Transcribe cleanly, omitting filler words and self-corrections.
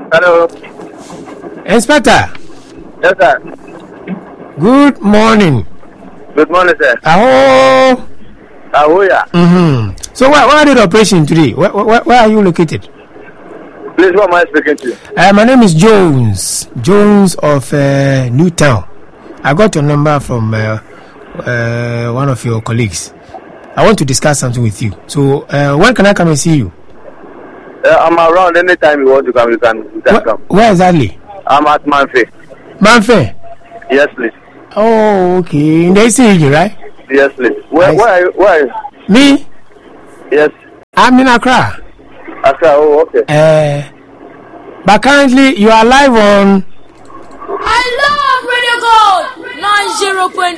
Hello. Inspector. Yes, sir. Good morning. Good morning, sir. Oh. Ahoya. So where did operation today? Where are you located? Please, who am I speaking to? My name is Jones. Jones of Newtown. I got your number from one of your colleagues. I want to discuss something with you. So when can I come and see you? I'm around anytime you want to come. You can come. Where exactly? I'm at Manfe. Manfe? Yes, please. Oh, okay. In the AC region, right? Yes, please. Where are you? Me? Yes. I'm in Accra. Accra, oh, okay. But currently you are live on... I love Radio Gold 90.5.